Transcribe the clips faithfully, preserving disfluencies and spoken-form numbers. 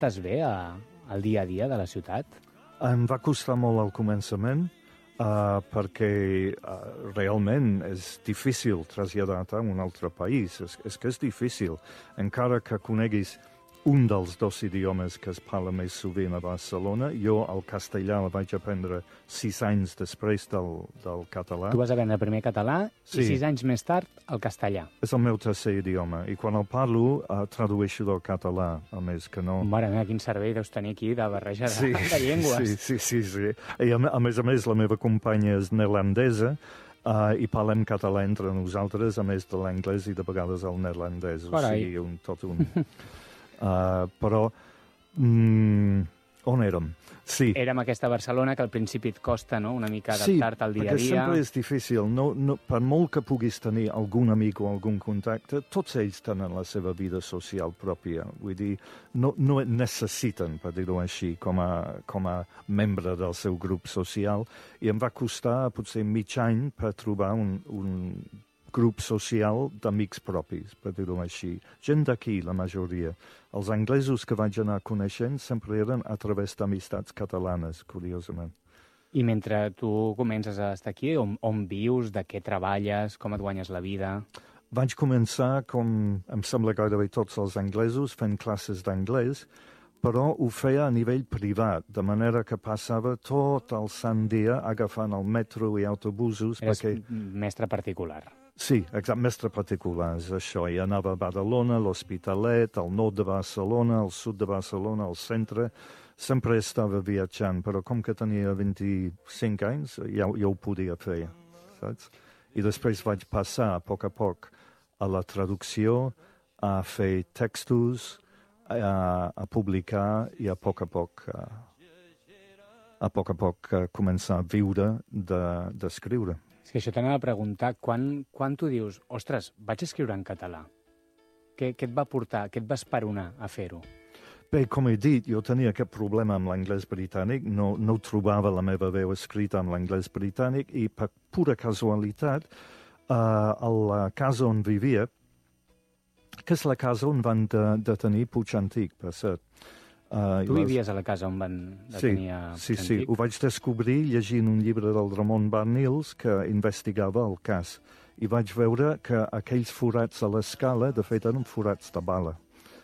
t'adaptes bé a, al dia a dia de la ciutat? Em va costar molt al començament, uh, perquè uh, realment és difícil traslladar-te a un altre país. És, és que és difícil, encara que coneguis un dels dos idiomes que es parla més sovint a Barcelona. Jo el castellà el vaig aprendre sis anys després del, del català. Tu vas aprendre primer català Sí. i sis anys més tard el castellà. És el meu tercer idioma, i quan el parlo uh, tradueixo del català, a més que no... Mare meva, quin servei deus tenir aquí de barreja de, Sí, de llengües. sí, sí, sí, sí. I a, a més a més la meva companya és neerlandesa, uh, i parlem català entre nosaltres, a més de l'anglès i de vegades el neerlandès. O Carai. sigui, un, tot un... Uh, però, mm, on érem? Sí, Érem aquesta Barcelona que al principi et costa, no?, una mica adaptar-te al dia a perquè dia. sempre és difícil. No, no, per molt que puguis tenir algun amic o algun contacte, tots ells tenen la seva vida social pròpia. Vull dir, no, no et necessiten, per dir-ho així, com a, com a membre del seu grup social. I em va costar potser mig any per trobar un, un grup social d'amics propis, per dir-ho així. Gent d'aquí, la majoria. Els anglesos que vaig anar coneixent sempre eren a través d'amistats catalanes, curiosament. I mentre tu comences a estar aquí, on, on vius, de què treballes, com et guanyes la vida? Vaig començar, com em sembla gairebé tots els anglesos, fent classes d'anglès, però ho feia a nivell privat, de manera que passava tot el sant dia agafant el metro i autobusos. Eres perquè... mestre particular. Sí, exacte, mestre particular, és això. I anava a Badalona, l'Hospitalet, al nord de Barcelona, al sud de Barcelona, al centre. Sempre estava viatjant, però com que tenia vint-i-cinc anys, ja, ja ho podia fer, saps? I després vaig passar, a poc a poc, a la traducció, a fer textos, a, a publicar i a poc a poc, a, a poc a poc a començar a viure d'escriure. De, És que això t'anava a preguntar, quan, quan tu dius, ostres, vaig escriure en català? Què, què et va portar, què et va esperonar a fer-ho? Bé, com he dit, jo tenia aquest problema amb l'anglès britànic, no, no trobava la meva veu escrita amb l'anglès britànic i per pura casualitat, uh, a la casa on vivia, que és la casa on van de, detenir Puig Antic, per cert. Uh, tu vivies a la casa on van detenir a Sí, Puig sí, Antic? ho vaig descobrir llegint un llibre del Ramon Barnils que investigava el cas. I vaig veure que aquells forats a l'escala, de fet, eren forats de bala.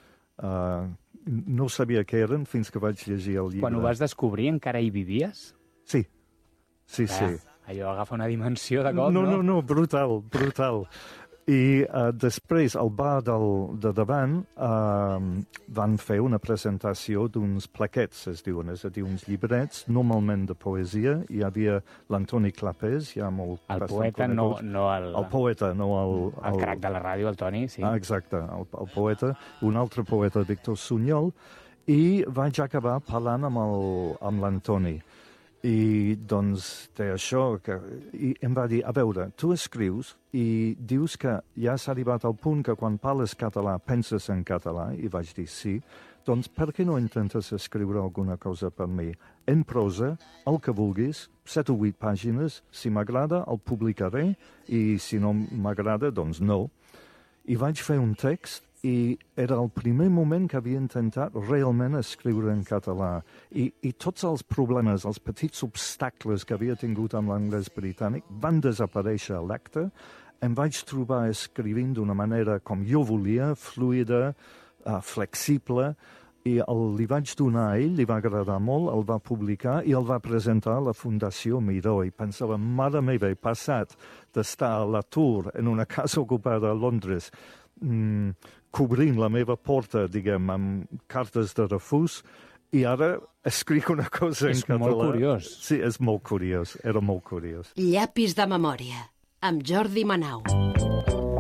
Uh, no sabia què eren fins que vaig llegir el llibre. Quan ho vas descobrir encara hi vivies? Sí, sí, Ah, sí. allò agafa una dimensió de cop, no, no? no, no, brutal, brutal. I uh, després, al bar del, de davant, uh, van fer una presentació d'uns plaquets, es diuen, és a dir, uns llibrets, normalment de poesia. Hi havia l'Antoni Clapés, ja molt... El bastant poeta, no, conegut. no el... El poeta, no el... El crac de la ràdio, el Toni, sí. Ah, exacte, el, el poeta, un altre poeta, Víctor Sunyol, i vaig acabar parlant amb el- amb l'Antoni. I doncs té això, que, i em va dir, a veure, tu escrius i dius que ja has arribat al punt que quan parles català penses en català, i vaig dir sí, doncs per què no intentes escriure alguna cosa per mi? En prosa, el que vulguis, set o vuit pàgines, si m'agrada el publicaré i si no m'agrada, doncs no. I vaig fer un text i era el primer moment que havia intentat realment escriure en català. I, i tots els problemes, els petits obstacles que havia tingut amb l'anglès britànic van desaparèixer a l'acte. Em vaig trobar escrivint d'una manera com jo volia, fluida, uh, flexible, i el, li vaig donar a ell, li va agradar molt, el va publicar i el va presentar a la Fundació Miró. I pensava, mare meva, he passat d'estar a l'atur en una casa ocupada a Londres, mm, cobrint la meva porta, diguem, amb cartes de refús, i ara escric una cosa És en català. molt curiós. Sí, és molt curiós, era molt curiós. Llapis de memòria, amb Jordi Manau.